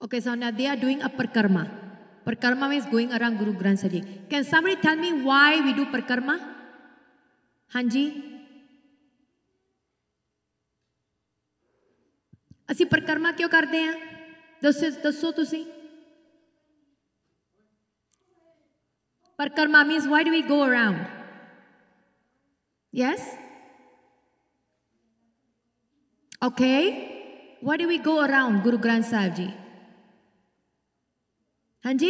Okay, so now they are doing a parkarma. Parkarma means going around Guru Granth Sahib Ji. Can somebody tell me why we do parkarma? Hanji? ਅਸੀਂ ਪਰਿਕਰਮਾ ਕਿਉਂ ਕਰਦੇ ਹਾਂ ਦੱਸੋ ਤੁਸੀਂ ਪਰਿਕਰਮਾ means why do we go around? Yes? Okay. Why do we go around Guru Granth Sahib Ji? ਹਾਂਜੀ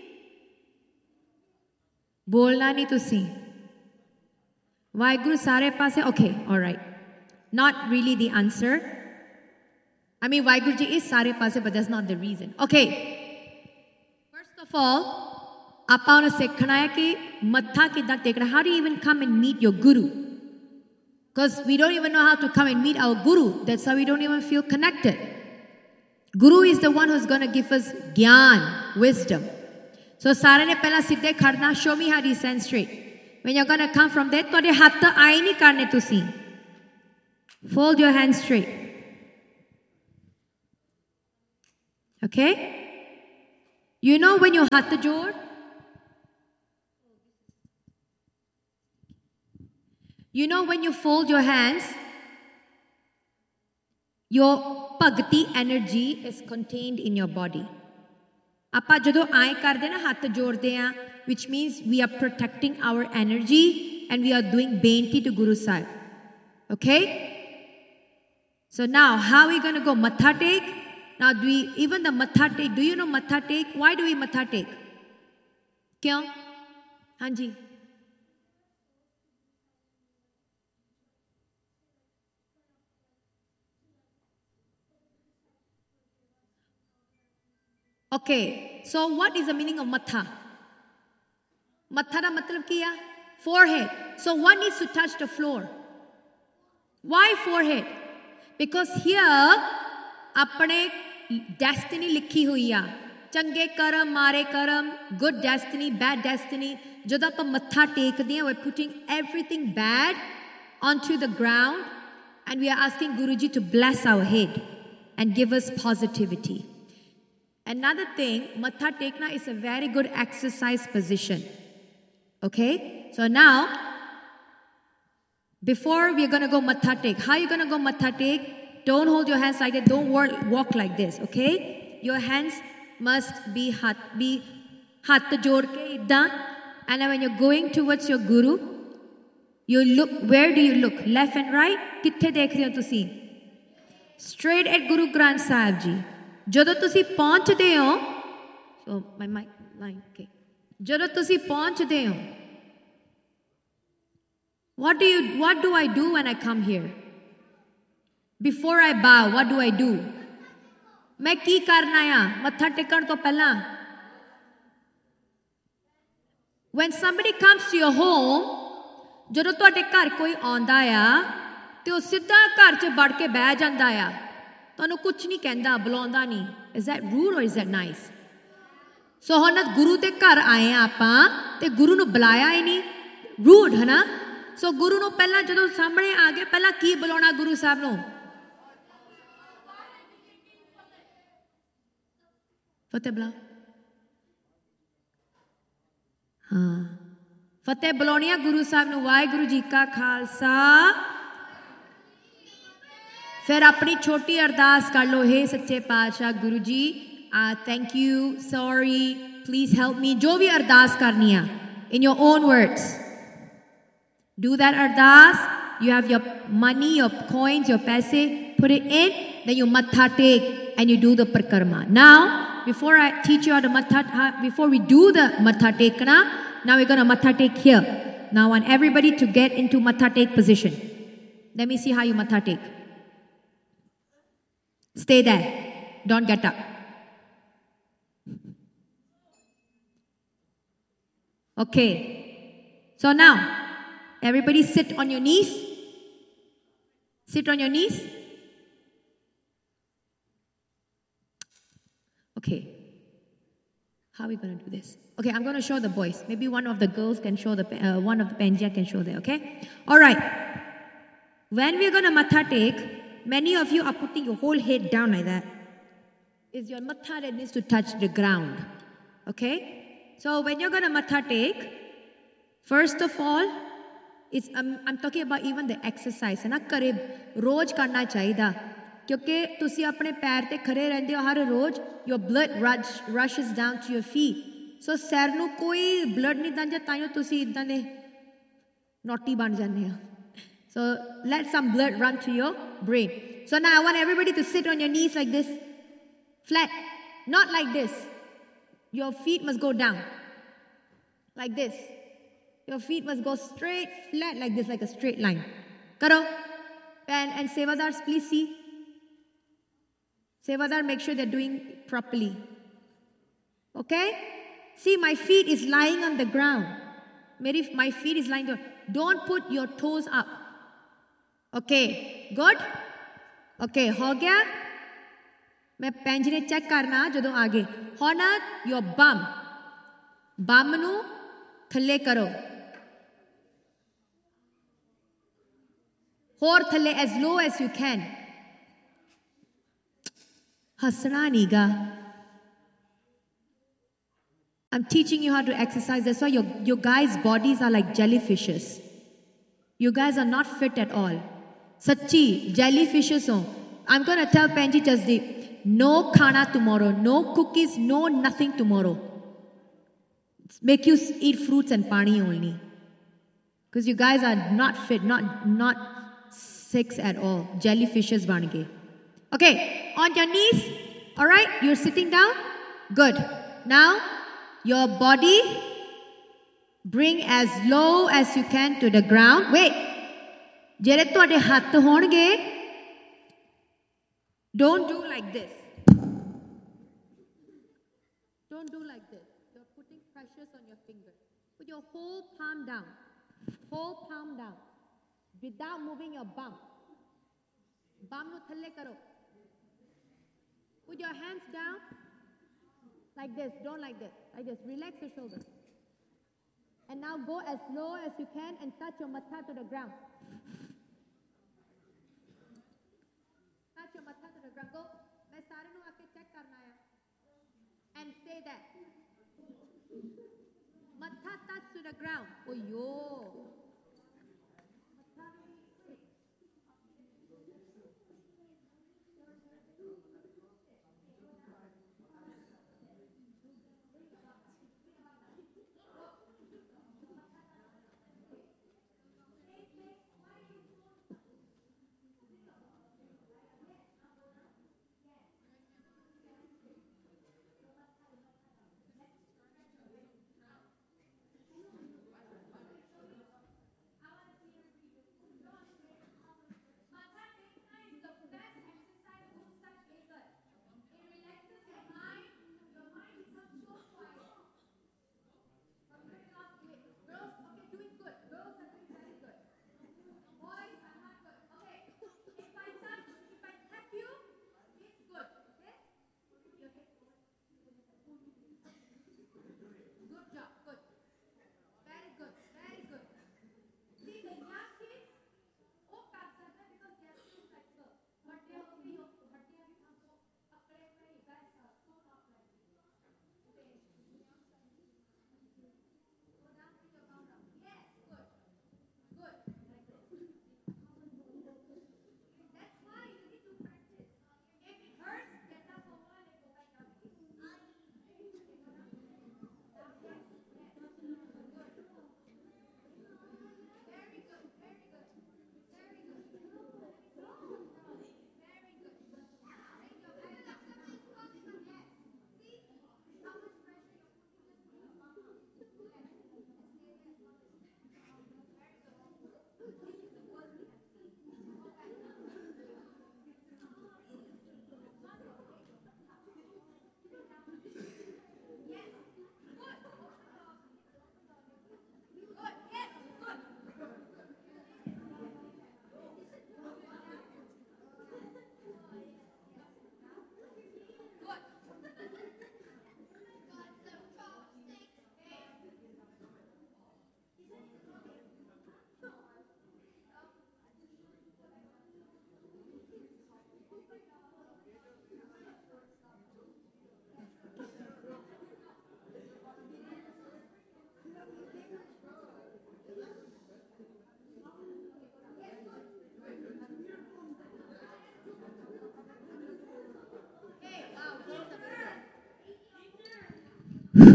ਬੋਲਣਾ ਨਹੀਂ ਤੁਸੀਂ ਵਾਹਿਗੁਰੂ ਸਾਰੇ ਪਾਸੇ okay, all right. Not really the answer. I mean, Vaheguru Ji is sare paase, but that's not the reason. Okay. First of all, ਆਪਾਂ ਨੂੰ ਸਿੱਖਣਾ ਹੈ ਕਿ ਮੱਥਾ ਕਿੱਦਾਂ ਟੇਕਣਾ. How do you even come and meet your Guru? Because we don't even know how to come and meet our Guru. That's why we don't even feel connected. Guru is the one who's going to give us gyan, wisdom. So ਸਾਰੇ ਨੇ ਪਹਿਲਾਂ ਸਿੱਧੇ ਖੜਨਾ. Show me how do you stand straight. When you're going to come from there, ਤੁਹਾਡੇ ਹੱਥ ਆਏ ਨਹੀਂ ਕਰਨੇ ਤੁਸੀਂ. Fold your hands straight. Okay? You know when you hath jod? You know when you fold your hands, your bhakti energy is contained in your body. Appa jado aay karde na hath jodde a, which means we are protecting our energy and we are doing benti to Guru Sahib. Okay? So now, how are we going to go? Matha take? Now, even the matha take, do you know matha take? Why do we matha take? Kyon? Hanji. Okay, so what is the meaning of matha? Matha da matlab kiya? Forehead. So one needs to touch the floor. Why forehead? Because here, apne destiny likhi hui a. Change karam, mare karam, good destiny, bad destiny. Jada pa matha tekde hain, we're putting everything bad onto the ground and we are asking Guruji to bless our head and give us positivity. Another thing, matha tekna is a very good exercise position. Okay? So now, before we're going to go matha take. How are you going to go matha take? Don't hold your hands like that. Don't walk like this, okay? Your hands must be hath jod ke idda. And when you're going towards your Guru, you look, where do you look? Left and right? Kitthe dekh rahe ho tusi? Straight at Guru Granth Sahib Ji. Jado tusi pahunchde ho, so my mic line, okay. Jado tusi pahunchde ho, what do I do when I come here? Before I bow, what do I do? मैं की करना है मत्था taken तो पहला. When somebody comes to your home, ਜਦੋਂ ਤੁਹਾਡੇ ਘਰ ਕੋਈ ਆਉਂਦਾ ਆ ਤੇ ਉਹ ਸਿੱਧਾ ਘਰ 'ਚ ਵੜ ਕੇ ਬਹਿ ਜਾਂਦਾ ਆ, ਤੁਹਾਨੂੰ ਕੁਝ ਨਹੀਂ ਕਹਿੰਦਾ, ਬੁਲਾਉਂਦਾ ਨਹੀਂ. Is that rude or is that nice? So ਹੁਣ ਗੁਰੂ ਦੇ ਘਰ ਆਏ ਆ ਆਪਾਂ ਤੇ ਗੁਰੂ ਨੂੰ ਬੁਲਾਇਆ ਹੀ ਨਹੀਂ. Rude ਹੈ ਨਾ? So ਗੁਰੂ ਨੂੰ ਪਹਿਲਾਂ ਜਦੋਂ ਸਾਹਮਣੇ ਆ ਗਏ ਪਹਿਲਾਂ ਕੀ ਬੁਲਾਉਣਾ ਗੁਰੂ ਸਾਹਿਬ ਨੂੰ? ਫਤਿਹ ਬੁਲਾ. ਹਾਂ, ਫਤਿਹ ਬੁਲਾਉਣੀ ਆ ਗੁਰੂ ਸਾਹਿਬ ਨੂੰ. ਵਾਹਿਗੁਰੂ ਜੀ ਕਾ ਖਾਲਸਾ. ਫਿਰ ਆਪਣੀ ਛੋਟੀ ਅਰਦਾਸ ਕਰ ਲਓ. ਹੇ ਸੱਚੇ ਪਾਤਸ਼ਾਹ Guru ji, thank you, sorry, please help me. ਜੋ ਵੀ ਅਰਦਾਸ ਕਰਨੀ ਆ in your own words. Do that ardas. You have your money, your coins, your paise, put it in, then you matha take and you do the parkarma. Now, before I teach you how to before we do the matha tekna, now we're going to matha take here. Now I want everybody to get into matha take position. Let me see how you matha take. Stay there. Don't get up. Okay. So now, everybody sit on your knees. Sit on your knees. Okay. How are we going to do this? Okay, I'm going to show the boys. Maybe one of the girls can show one of the penja can show there, okay? All right. When we're going to matha take, many of you are putting your whole head down like that. is your matha that needs to touch the ground. Okay? So when you're going to matha take, first of all, I'm talking about even the exercise. है ना करे रोज करना चाहिए क्योंकि तुसी अपने पैर ते खड़े रहंदे हो हर रोज your blood rushes down to your feet. So सैर नु कोई blood नहीं दांजा ताइयों तुसी इदां ने naughty बन जाने हो. So let some blood run to your brain. So now I want everybody to sit on your knees like this. Flat. Not like this. Your feet must go down. Like this. Your feet must go straight, flat like this, like a straight line. Karo. And Sevadars, please see. Sevadar, make sure they're doing properly. Okay? See, my feet is lying on the ground. My feet is lying there. Don't put your toes up. Okay. Good? Okay. हो गया? मैं पैंजरे check करना जदों आगे. होना your bum. Bum नु थल्ले करो. Hor thale as low as you can. Hasna niga. I'm teaching you how to exercise. That's why your guys' bodies are like jellyfishes. You guys are not fit at all. Sachi, jellyfishes ho. I'm going to tell Penji Jasdeep, no khana tomorrow, no cookies, no nothing tomorrow. Make you eat fruits and pani only. Because you guys are not fit, not six at all. Jellyfishes ban gaye. Okay, on your knees. All right, you're sitting down. Good. Now, your body, bring as low as you can to the ground. Wait. Jere tuade hath honge. Don't do like this. Don't do like this. You're putting pressures on your finger. Put your whole palm down. Whole palm down. Without moving your bum. Bum no thalle karo. Put your hands down. Like this. Don't like this. Like this. Relax your shoulders. And now go as low as you can and touch your matha to the ground. Touch your matha to the ground. Go. Main sare nu aake check karna hai. And say that. Matha touch to the ground. Oh yo.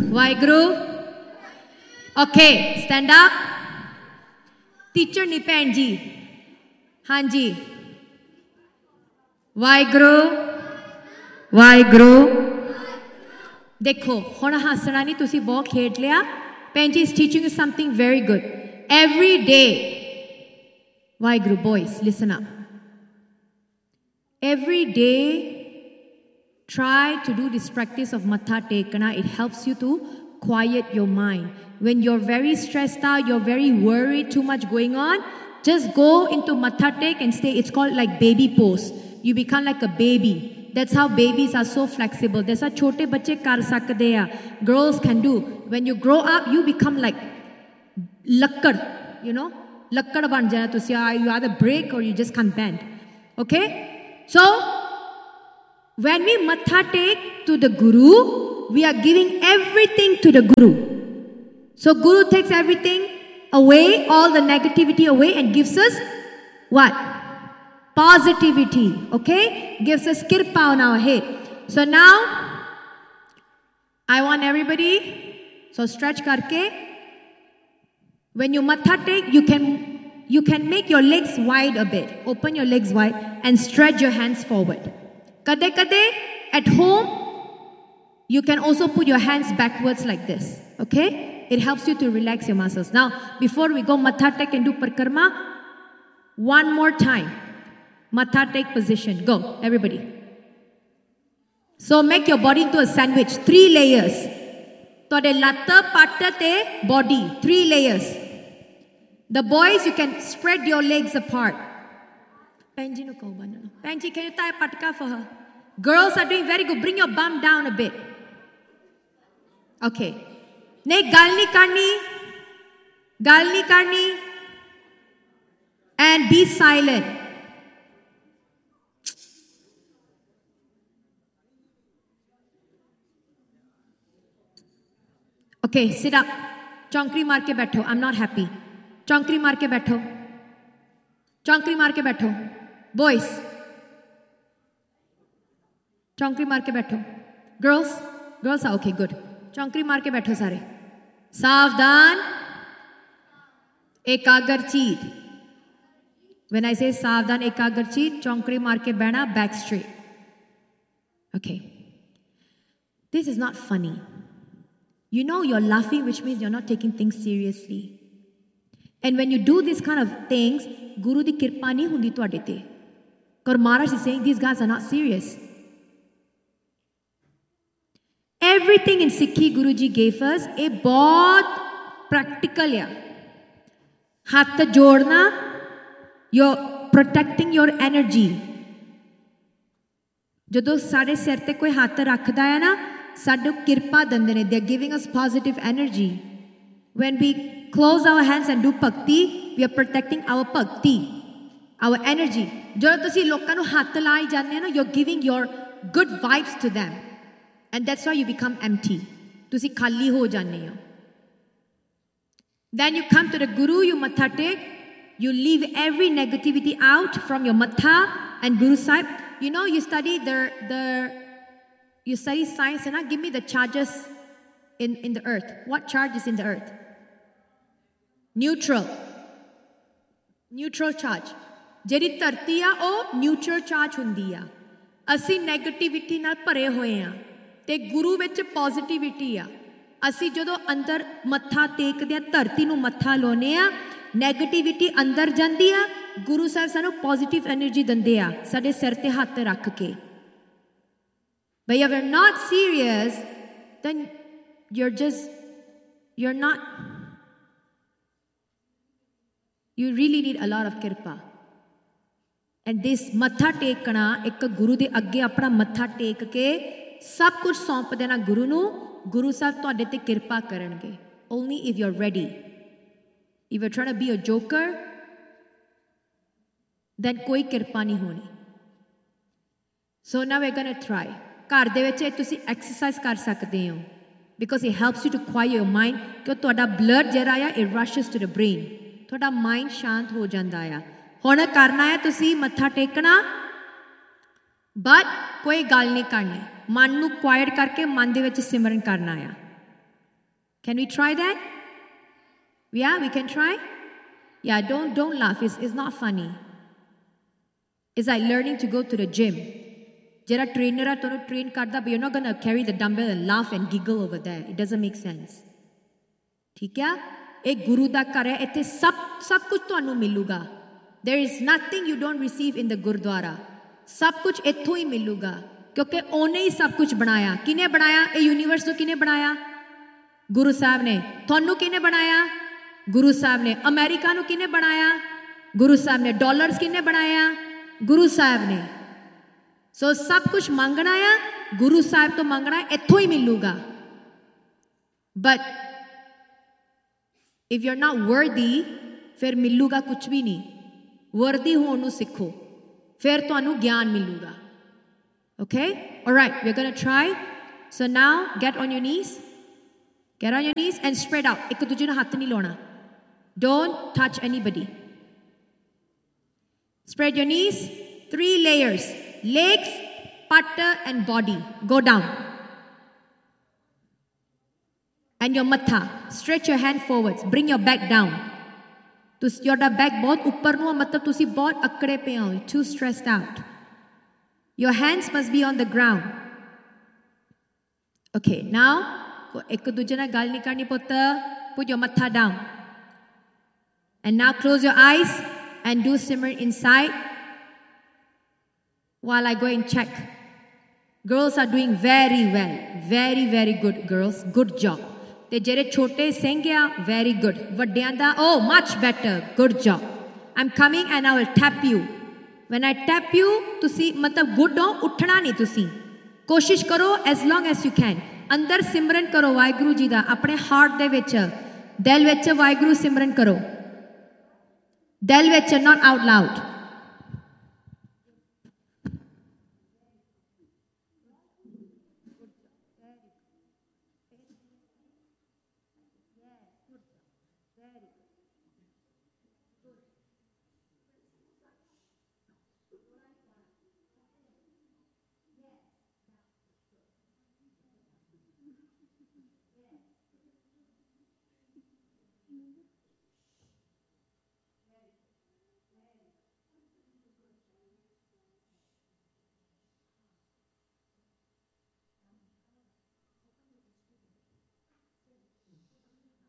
Waheguru. Okay, stand up. Teacher नी भैन जी. हाँ जी. वाहिगुरू. वाहिगुरू. देखो हुण हसना नहीं, तुसी बहुत खेड लिया. भैन जी is teaching you something very good. Every day. Waheguru, boys, listen up. Every day, try to do this practice of Matha Tekana. It helps you to quiet your mind. When you're very stressed out, you're very worried, too much going on, just go into Matha Tek and stay. It's called like baby pose. You become like a baby. That's how babies are so flexible. That's how chote bacche kar sakde hai. Girls can do. When you grow up, you become like lakkad, you know? Lakkad ban jana tusi. You either break or you just can't bend. Okay? So, when we Matha Tek to the Guru, we are giving everything to the Guru. So, Guru takes everything away, all the negativity away, and gives us what? Positivity. Okay? Gives us kirpa on our head. So now, I want everybody, so stretch karke. When you Matha Tek, you can make your legs wide a bit. Open your legs wide and stretch your hands forward. Kade kade, at home, you can also put your hands backwards like this. Okay? It helps you to relax your muscles. Now, before we go Matha Tek and do Parikrama, one more time. Matha Tek position. Go, everybody. So make your body into a sandwich. 3 layers. Tode latta, patta te body. 3 layers. The boys, you can spread your legs apart. Penji no kau banana. Penji, can you tie a patka for her? Girls are doing very good. Bring your bum down a bit. Okay. Ne galni karni. Galni karni. And be silent. Okay, sit up. Chonkri maar ke baitho. I'm not happy. Chonkri maar ke baitho. Chonkri maar ke baitho. Boys. Chonkri maar ke baitho. Girls. Girls are okay, good. Chonkri maar ke baitho sare. Savdhan. Ekagarchit. When I say Savdhan Ekagarchit, chonkri maar ke baina, back straight. Okay. This is not funny. You know you're laughing, which means you're not taking things seriously. And when you do these kind of things, Guru di kirpa nahi hundi tuade te. Because Maharaj is saying these guys are not serious. Everything in Sikhi Guruji gave us a bahut practical ya. Hath jodna, you're protecting your energy. Jado sade sir te koi hath rakhda hai na, Sadhu kirpa dandane. They are giving us positive energy. When we close our hands and do bhakti, we are protecting our bhakti, our energy. Jado tusi lokan nu hath lai janne na, you're giving your good vibes to them. And that's why you become empty. Tusi khali ho janne ho. Then you come to the Guru, you Matha Tek, you leave every negativity out from your Matha and Guru side. You know, you study you study science, and give me the charges in the earth. What charge is in the earth? Neutral. Neutral charge. Jehdi dharti a oh neutral charge hundi a. Asi negativity naal bhare hoye a te Guru vich positivity a. Asi jado andar matha tekde a, dharti nu matha lone a, negativity andar jandi a, Guru sahib sanu positive energy dande a sade sir te hath rakh ke. But if you're not serious, then you're not. You really need a lot of kirpa. And this Matha Tekana, ek Guru de agge apna Matha tek ke, sab kuch saump dena Guru nu, Guru sahib tuhade te kirpa karange. Only if you're ready. If you're trying to be a joker, then koi kirpa nahi honi. So now we're going to try. ਘਰ ਦੇ ਵਿੱਚ ਤੁਸੀਂ exercise ਕਰ ਸਕਦੇ ਹੋ because it helps you to quiet your mind ਕਿ ਤੁਹਾਡਾ blood ਜਿਹੜਾ ਆ it rushes to the brain ਤੁਹਾਡਾ ਮਾਈਂਡ ਸ਼ਾਂਤ ਹੋ ਜਾਂਦਾ ਆ ਹੁਣ ਕਰਨਾ ਹੈ ਤੁਸੀਂ ਮੱਥਾ ਟੇਕਣਾ but ਕੋਈ ਗੱਲ ਨਹੀਂ ਕਰਨੀ ਮਨ ਨੂੰ ਕੁਆਇਟ ਕਰਕੇ ਮਨ ਦੇ ਵਿੱਚ ਸਿਮਰਨ ਕਰਨਾ ਆ Can we try that? Yeah, we can try. Yeah, don't laugh. It's not funny. It's like learning to go to the gym. Jera trainer a tonu train karda, but you're not gonna carry the dumbbell and laugh and giggle over there. It doesn't make sense. ठीक है? एक गुरु दा घर है, इत्थे सब कुछ तुहानू मिलूगा. There is nothing you don't receive in the Gurdwara. सब कुछ इत्थों ही मिलूगा, क्योंकि उन्हें ही सब कुछ बनाया. किने बनाया? ये यूनिवर्स को किने बनाया? गुरु साहब ने. तुहानू किने बनाया? गुरु साहब ने. अमेरिका नू किने बनाया? गुरु साहब ने. डॉलर्स किने बनाया? गुरु साहब ने. सो सब कुछ मंगना है, गुरु साहब तो मंगना है, इत्थों ही मिलूगा. But if you are not worthy, फिर मिलूगा कुछ भी नहीं. वर्दी होने सीखो, फिर तुहानू ज्ञान मिलूगा. Okay? Alright, we're going to try. So now, get on your knees. Get on your knees and spread out. एक दूसरे ने हाथ नहीं लाना. Don't touch anybody. Spread your knees. 3 layers. Legs, pata and body. Go down. And your matha. Stretch your hand forwards. Bring your back down. Your back बहुत ऊपर नु मतलब तुसी बहुत अकड़े पे हो. Too stressed out. Your hands must be on the ground. Okay, now एक दूसरे ना गाल नहीं करनी पड़ता. Put your matha down. And now close your eyes and do simmer inside while I go and check. Girls are doing very well. Very, very good, girls. Good job. ते जेरे छोटे सेंगे very good. वड्डियां दा oh much better. Good job. I'm coming and I will tap you. When I tap you, तुसी मतलब good हो, उठना नहीं तुसी. कोशिश करो as long as you can. अंदर सिमरन करो वाहिगुरु जी दा अपने heart दे विच, दिल विच वाहिगुरु सिमरन करो. दिल विच not out loud.